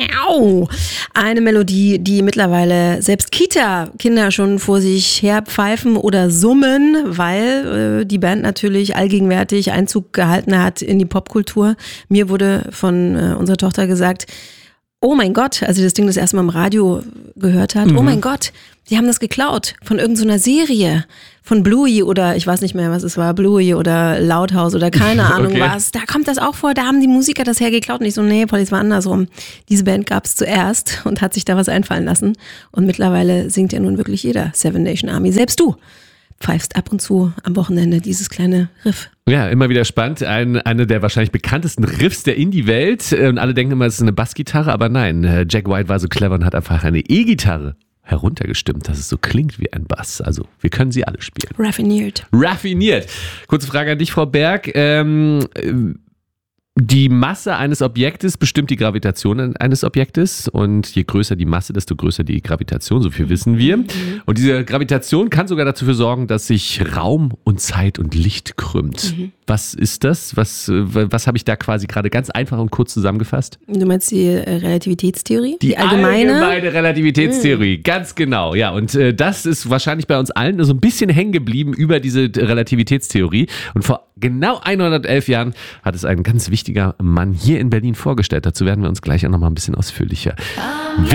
Eine Melodie, die mittlerweile selbst Kita-Kinder schon vor sich her pfeifen oder summen, weil die Band natürlich allgegenwärtig Einzug gehalten hat in die Popkultur. Mir wurde von unserer Tochter gesagt, oh mein Gott, als sie das Ding das erste Mal im Radio gehört hat, oh mein Gott, die haben das geklaut von irgendeiner Serie, von Bluey oder ich weiß nicht mehr, was es war, Bluey oder Loudhouse oder keine Ahnung was. Da kommt das auch vor, da haben die Musiker das hergeklaut und ich so, nee, Polly, es war andersrum. Diese Band gab es zuerst und hat sich da was einfallen lassen und mittlerweile singt ja nun wirklich jeder Seven Nation Army, selbst du pfeifst ab und zu am Wochenende dieses kleine Riff. Ja, immer wieder spannend. Eine der wahrscheinlich bekanntesten Riffs der Indie-Welt. Und alle denken immer, es ist eine Bassgitarre, aber nein, Jack White war so clever und hat einfach eine E-Gitarre heruntergestimmt, dass es so klingt wie ein Bass. Also, wir können sie alle spielen. Raffiniert. Kurze Frage an dich, Frau Berg. Die Masse eines Objektes bestimmt die Gravitation eines Objektes und je größer die Masse, desto größer die Gravitation, so viel wissen wir. Und diese Gravitation kann sogar dafür sorgen, dass sich Raum und Zeit und Licht krümmt. Was ist das? Was habe ich da quasi gerade ganz einfach und kurz zusammengefasst? Du meinst die Relativitätstheorie? Die allgemeine Relativitätstheorie, ganz genau. Ja, und das ist wahrscheinlich bei uns allen so ein bisschen hängen geblieben über diese Relativitätstheorie. Und vor genau 111 Jahren hat es ein ganz wichtiger Mann hier in Berlin vorgestellt. Dazu werden wir uns gleich auch noch mal ein bisschen ausführlicher